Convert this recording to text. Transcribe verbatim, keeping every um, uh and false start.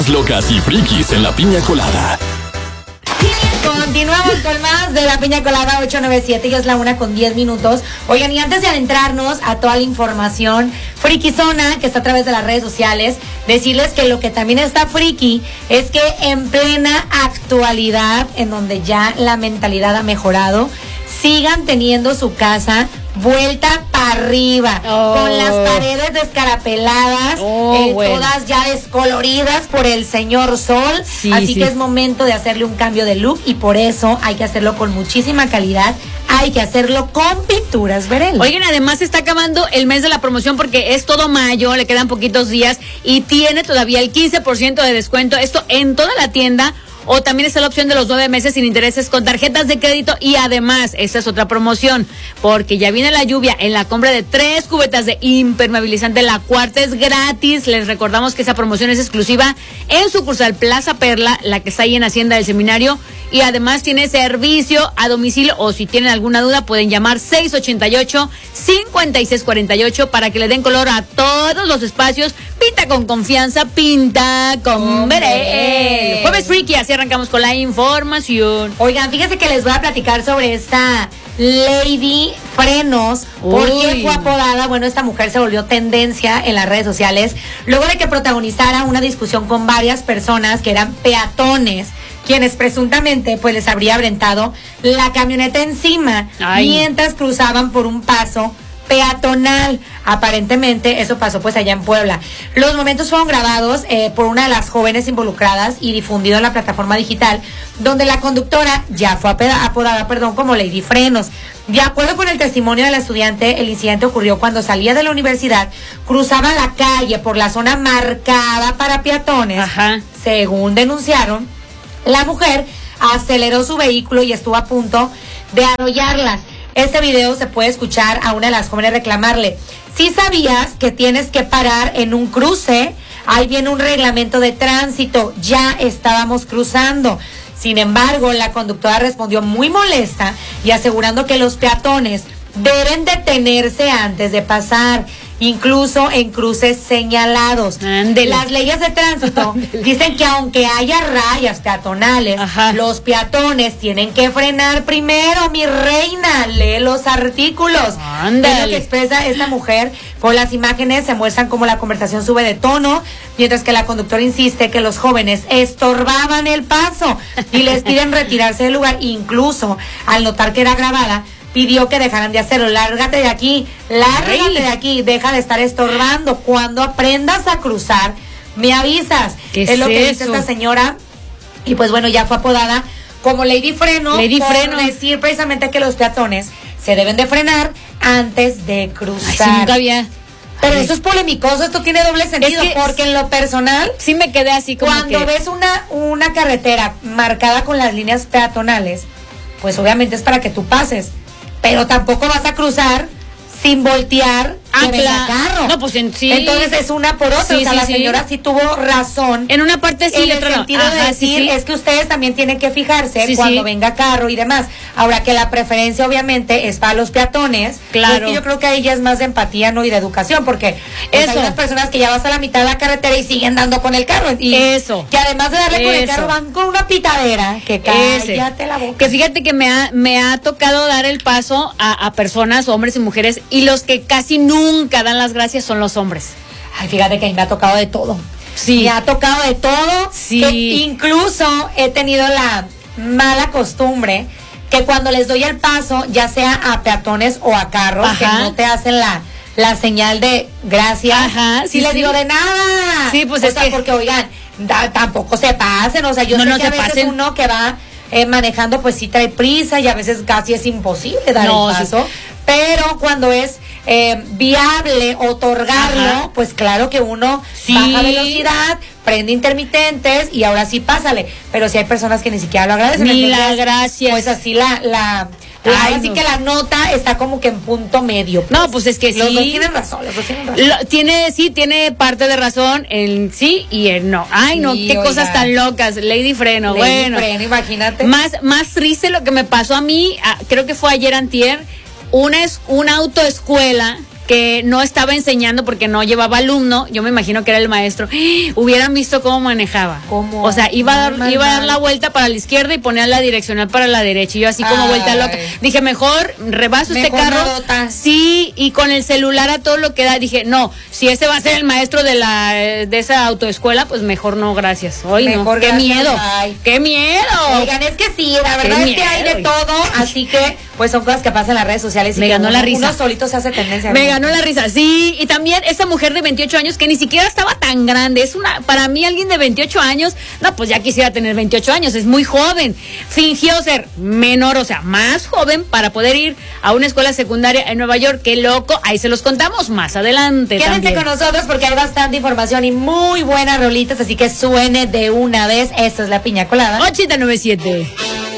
Locas y frikis en la piña colada. Continuamos con más de la Piña Colada ocho noventa y siete, y es la una con diez minutos. Oigan, y antes de adentrarnos a toda la información frikizona que está a través de las redes sociales, decirles que lo que también está friki es que en plena actualidad, en donde ya la mentalidad ha mejorado, sigan teniendo su casa vuelta para arriba, oh. con las paredes descarapeladas, oh, eh, bueno. todas ya descoloridas por el señor sol, sí, así sí. que es momento de hacerle un cambio de look, y por eso hay que hacerlo con muchísima calidad, hay que hacerlo con pinturas Verel. Oigan, además se está acabando el mes de la promoción porque es todo mayo, le quedan poquitos días y tiene todavía el quince por ciento de descuento, esto en toda la tienda. O también está la opción de los nueve meses sin intereses con tarjetas de crédito. Y además, esta es otra promoción, porque ya viene la lluvia. En la compra de tres cubetas de impermeabilizante, la cuarta es gratis. Les recordamos que esa promoción es exclusiva en sucursal Plaza Perla, la que está ahí en Hacienda del Seminario. Y además tiene servicio a domicilio, o si tienen alguna duda pueden llamar seis ochenta y ocho, cincuenta y seis cuarenta y ocho para que le den color a todos los espacios. Pinta con confianza, pinta con Verel. Jueves Freaky, así arrancamos con la información. Oigan, fíjense que les voy a platicar sobre esta Lady Frenos. ¿Por qué fue apodada? Bueno, esta mujer se volvió tendencia en las redes sociales luego de que protagonizara una discusión con varias personas que eran peatones, quienes presuntamente pues les habría aventado la camioneta encima Ay. mientras cruzaban por un paso peatonal. Aparentemente eso pasó pues allá en Puebla. Los momentos fueron grabados eh, por una de las jóvenes involucradas y difundido en la plataforma digital, donde la conductora ya fue apodada, apodada perdón, como Lady Frenos. De acuerdo con el testimonio de la estudiante, el incidente ocurrió cuando salía de la universidad, cruzaba la calle por la zona marcada para peatones. Ajá. Según denunciaron, la mujer aceleró su vehículo y estuvo a punto de arrollarlas. Este video se puede escuchar a una de las jóvenes reclamarle: ¿sí sabías que tienes que parar en un cruce? Ahí viene un reglamento de tránsito, ya estábamos cruzando. Sin embargo, la conductora respondió muy molesta y asegurando que los peatones deben detenerse antes de pasar, incluso en cruces señalados. Andele. Las leyes de tránsito Andele. dicen que aunque haya rayas peatonales, Ajá. los peatones tienen que frenar primero, mi reina. Lee los artículos. Andele. Es lo que expresa esta mujer. Con las imágenes se muestran cómo la conversación sube de tono, mientras que la conductora insiste que los jóvenes estorbaban el paso y les piden retirarse del lugar. Incluso, al notar que era grabada, pidió que dejaran de hacerlo. Lárgate de aquí, lárgate Ay. de aquí, deja de estar estorbando. Cuando aprendas a cruzar, me avisas. ¿Qué es, es lo que eso? dice esta señora. Y pues bueno, ya fue apodada como Lady Freno, Lady por Freno. decir precisamente que los peatones se deben de frenar antes de cruzar. Ay, sí, nunca había. Pero Ay. eso es polémicoso, esto tiene doble sentido, es que porque en lo personal, sí me quedé así como cuando que... ves una, una carretera marcada con las líneas peatonales, pues obviamente es para que tú pases. Pero tampoco vas a cruzar sin voltear ah, que venga carro. No, pues en, sí. Entonces es una por otra. Sí, o sea, sí, la sí. señora sí tuvo razón. En una parte sí, en en el sentido no. de Ajá, decir, sí, sí. es que ustedes también tienen que fijarse sí, cuando sí. venga carro y demás. Ahora que la preferencia obviamente es para los peatones. Claro. Pues que yo creo que ahí ya es más de empatía, ¿no? Y de educación, porque pues, hay unas personas que ya vas a la mitad de la carretera y siguen dando con el carro. Y eso. Que además de darle eso. con el carro van con una pitadera. Que cállate la boca. Que fíjate que me ha, me ha tocado dar el paso a, a personas, hombres y mujeres, y los que casi nunca dan las gracias son los hombres. Ay, fíjate que a mí me ha tocado de todo. Sí. Me ha tocado de todo. Sí. Que incluso he tenido la mala costumbre que cuando les doy el paso, ya sea a peatones o a carros, Ajá. que no te hacen la, la señal de gracias. Ajá. Sí, Sí, les sí. digo de nada. Sí, pues o es sea, que... porque oigan, da, tampoco se pasen. O sea, yo no, sé no que se a veces pasen. uno que va eh, manejando, pues sí trae prisa y a veces casi es imposible dar no, el paso. Sí. Pero cuando es eh, viable otorgarlo, Ajá. pues claro que uno sí. baja velocidad, prende intermitentes y ahora sí pásale. Pero si hay personas que ni siquiera lo agradecen. Ni entonces, la gracias. Pues así la... la Ay, así no. que la nota está como que en punto medio. Pues. No, pues es que los sí. Dos tienen razón, los dos tienen razón. Lo, tiene, sí, tiene parte de razón en sí y en no. Ay, no, sí, qué oiga. Cosas tan locas. Lady Freno, Lady bueno. Freno, imagínate. Más, más triste lo que me pasó a mí, a, creo que fue ayer antier, una, es, una autoescuela que no estaba enseñando porque no llevaba alumno, yo me imagino que era el maestro, hubieran visto cómo manejaba. ¿Cómo? O sea, iba a dar, Mal, iba a dar mal. la vuelta para la izquierda y ponía la direccional para la derecha. Y yo así como Ay. vuelta loca. Dije, mejor rebaso este Mejor carro. no dotas. Sí, y con el celular a todo lo que da. Dije, no, si ese va a ser el maestro de la de esa autoescuela, pues mejor no, gracias. Hoy no, Mejor qué gracias, miedo. bye. Qué miedo. Oigan, es que sí, la verdad Qué es que hay de miedo. todo, así que pues son cosas que pasan en las redes sociales. Y Me que ganó uno, la risa. Uno solito se hace tendencia. Me ganó la risa, sí, y también esta mujer de veintiocho años que ni siquiera estaba tan grande, es una, para mí alguien de veintiocho años, no, pues ya quisiera tener veintiocho años, es muy joven, fingió ser menor, o sea, más joven para poder ir a una escuela secundaria en Nueva York, qué loco, ahí se los contamos más adelante. Quédense también. con nosotros porque hay bastante información y muy buenas rolitas, así que suene de una vez. Esto es La Piña Colada. ochenta noventa y siete.